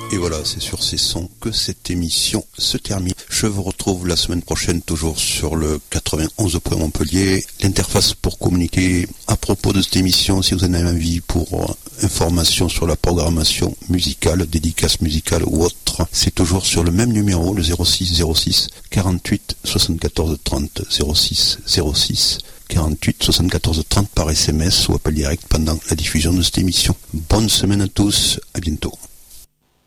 Et voilà, c'est sur ces sons que cette émission se termine. Je vous retrouve la semaine prochaine, toujours sur le 91 point Montpellier. L'interface pour communiquer à propos de cette émission, si vous en avez envie, pour information sur la programmation musicale, dédicace musicale ou autre, c'est toujours sur le même numéro, le 06 06 48 74 30, 06 06 48 74 30 par SMS ou appel direct pendant la diffusion de cette émission. Bonne semaine à tous, à bientôt.